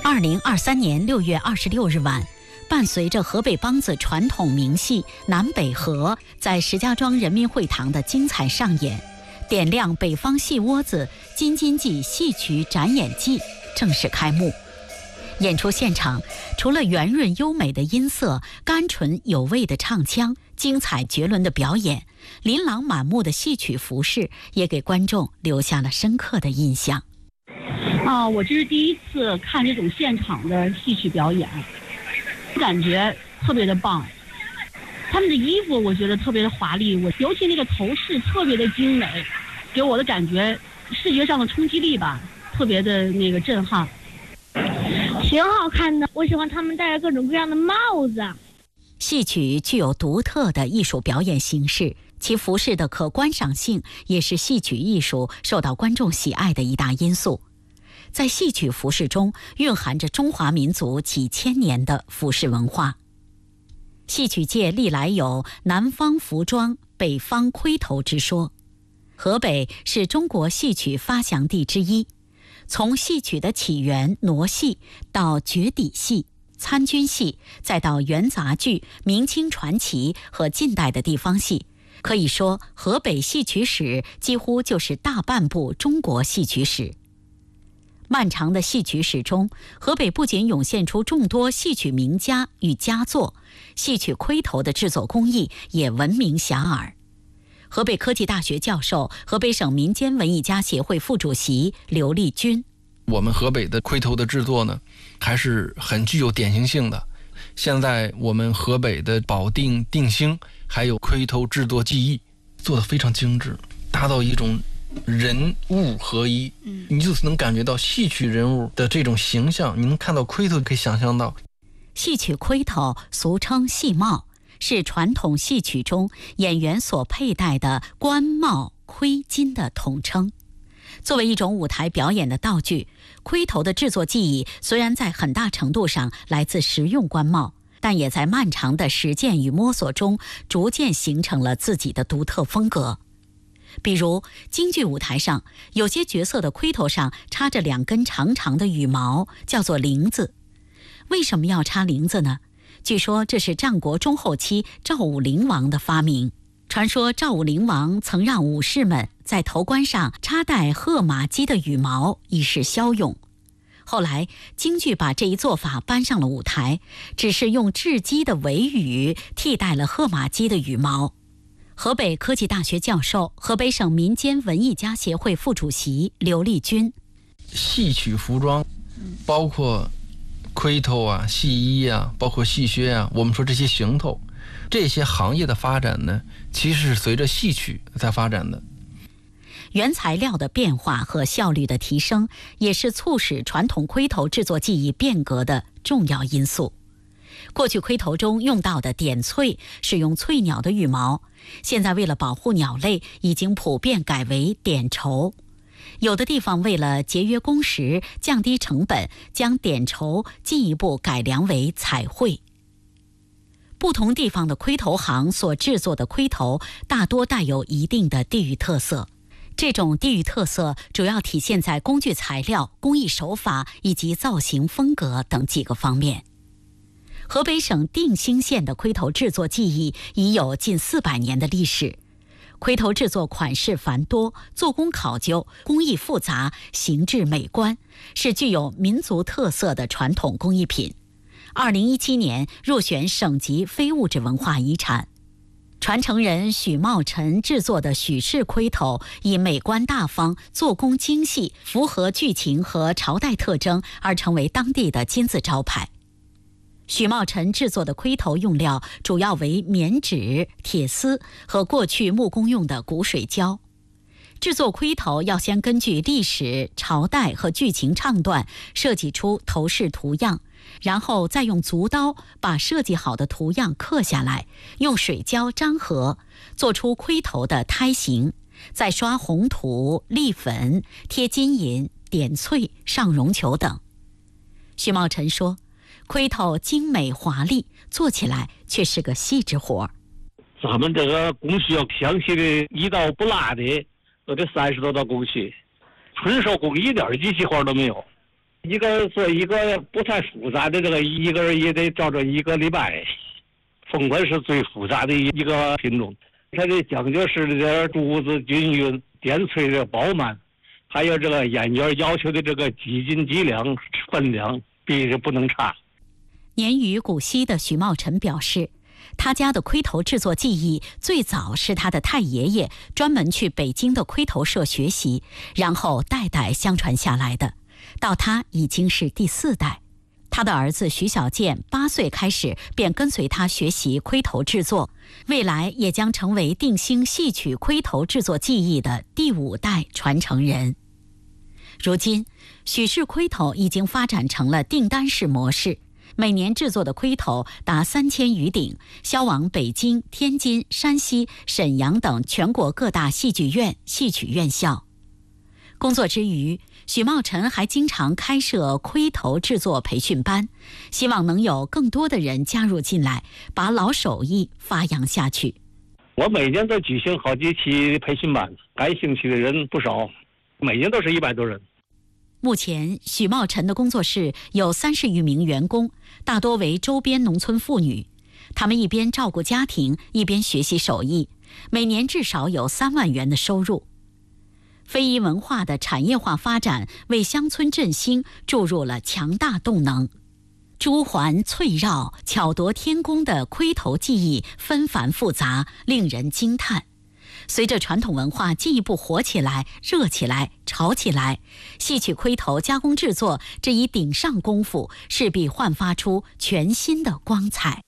2023年6月26日晚，伴随着河北梆子传统名戏《南北河》在石家庄人民会堂的精彩上演，点亮北方戏窝子京津冀戏曲展演季正式开幕。演出现场除了圆润优美的音色、甘醇有味的唱腔、精彩绝伦的表演，琳琅满目的戏曲服饰也给观众留下了深刻的印象。 我这是第一次看这种现场的戏曲表演，感觉特别的棒。他们的衣服我觉得特别的华丽，尤其那个头饰特别的精美，给我的感觉视觉上的冲击力吧，特别的那个震撼。 挺好看的，我喜欢他们戴着各种各样的帽子。 戏曲具有独特的艺术表演形式，其服饰的可观赏性也是戏曲艺术受到观众喜爱的一大因素。在戏曲服饰中蕴含着中华民族几千年的服饰文化。戏曲界历来有南方服装、北方盔头之说。河北是中国戏曲发祥地之一，从戏曲的起源傩戏到绝底戏、参军戏，再到元杂剧、明清传奇和近代的地方戏，可以说河北戏曲史几乎就是大半部中国戏曲史。漫长的戏曲史中，河北不仅涌现出众多戏曲名家与佳作，戏曲盔头的制作工艺也闻名遐迩。河北科技大学教授、河北省民间文艺家协会副主席刘立军： 我们河北的盔头的制作呢，还是很具有典型性的。现在我们河北的保定、定兴还有盔头制作技艺做得非常精致，达到一种人物合一，你就能感觉到戏曲人物的这种形象，你能看到盔头可以想象到。 戏曲盔头俗称戏帽，是传统戏曲中演员所佩戴的冠帽盔巾的统称。作为一种舞台表演的道具，盔头的制作技艺虽然在很大程度上来自实用冠帽，但也在漫长的实践与摸索中逐渐形成了自己的独特风格。比如京剧舞台上，有些角色的盔头上插着2根长长的羽毛，叫做翎子。为什么要插翎子呢？据说这是战国中后期赵武灵王的发明。传说赵武灵王曾让武士们在头冠上插戴褐马鸡的羽毛，以示骁勇。后来京剧把这一做法搬上了舞台，只是用雉鸡的尾羽替代了褐马鸡的羽毛。河北科技大学教授、河北省民间文艺家协会副主席刘立军： 戏曲服装包括盔头啊、戏衣啊，包括戏靴啊，我们说这些行头，这些行业的发展呢，其实是随着戏曲在发展的。 原材料的变化和效率的提升，也是促使传统盔头制作技艺变革的重要因素。过去盔头中用到的点翠是用翠鸟的羽毛，现在为了保护鸟类，已经普遍改为点绸。有的地方为了节约工时、降低成本，将点绸进一步改良为彩绘。不同地方的盔头行所制作的盔头大多带有一定的地域特色，这种地域特色主要体现在工具材料、工艺手法以及造型风格等几个方面。河北省定兴县的盔头制作技艺已有近400年的历史。盔头制作款式繁多，做工考究，工艺复杂，形制美观，是具有民族特色的传统工艺品。2017年入选省级非物质文化遗产。传承人许茂臣制作的许氏盔头以美观大方、做工精细、符合剧情和朝代特征而成为当地的金字招牌。许茂臣制作的盔头用料主要为棉纸、铁丝和过去木工用的鼓水胶。制作盔头要先根据历史、朝代和剧情唱段设计出头饰图样，然后再用足刀把设计好的图样刻下来，用水胶粘合，做出盔头的胎形，再刷红土、立粉、贴金银、点翠、上绒球等。许茂臣说，盔头精美华丽，做起来却是个细致活。 咱们这个工序要详细的，一道不落的，都得30多道工序，纯手工一点机器活都没有。 一个做一个不太复杂的这个，一个人也得照着1个礼拜。凤冠是最复杂的一个品种，它的讲究是这珠子均匀、点翠的饱满，还有这个眼缘要求的这个几斤几两分量必须不能差。 年逾古稀的许茂臣表示，他家的盔头制作技艺最早是他的太爷爷专门去北京的盔头社学习，然后代代相传下来的，到他已经是第4代。他的儿子徐小健8岁开始便跟随他学习盔头制作，未来也将成为定兴戏曲盔头制作技艺的第5代传承人。如今，许氏盔头已经发展成了订单式模式，每年制作的盔头达3000余顶，销往北京、天津、山西、沈阳等全国各大戏剧院、戏曲院校。工作之余，许茂臣还经常开设盔头制作培训班，希望能有更多的人加入进来，把老手艺发扬下去。 我每年都举行好几期培训班，感兴趣的人不少，每年都是100多人。 目前，许茂臣的工作室有30余名员工，大多为周边农村妇女。他们一边照顾家庭，一边学习手艺，每年至少有3万元的收入。非遗文化的产业化发展为乡村振兴注入了强大动能。珠环翠绕、巧夺天工的盔头技艺纷繁复杂，令人惊叹。随着传统文化进一步火起来、热起来、潮起来，戏曲盔头加工制作这一顶上功夫势必焕发出全新的光彩。